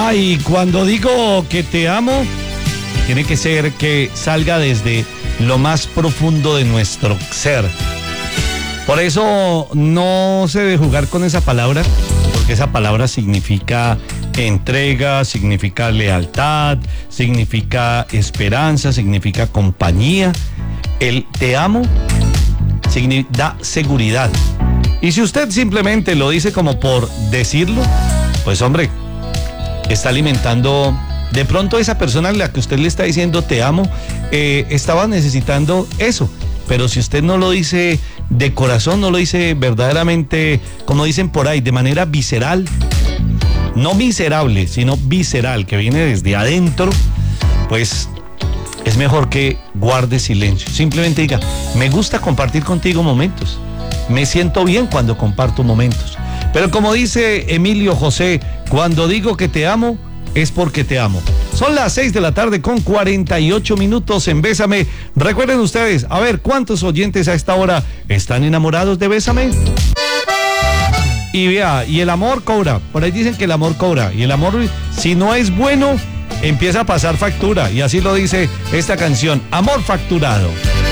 Ay, cuando digo que te amo, tiene que ser que salga desde lo más profundo de nuestro ser. Por eso no se debe jugar con esa palabra, porque esa palabra significa entrega, significa lealtad, significa esperanza, significa compañía. El te amo da seguridad. Y si usted simplemente lo dice como por decirlo, pues hombre, está alimentando de pronto esa persona a la que usted le está diciendo te amo, estaba necesitando eso. Pero si usted no lo dice de corazón, no lo dice verdaderamente, como dicen por ahí, de manera visceral, no miserable, sino visceral, que viene desde adentro, pues es mejor que guarde silencio. Simplemente diga, me gusta compartir contigo momentos, me siento bien cuando comparto momentos. Pero como dice Emilio José, cuando digo que te amo, es porque te amo. Son las 6 de la tarde con 48 minutos en Bésame. Recuerden ustedes, a ver, ¿cuántos oyentes a esta hora están enamorados de Bésame? Y vea, y el amor cobra. Por ahí dicen que el amor cobra. Y el amor, si no es bueno, empieza a pasar factura. Y así lo dice esta canción, Amor Facturado.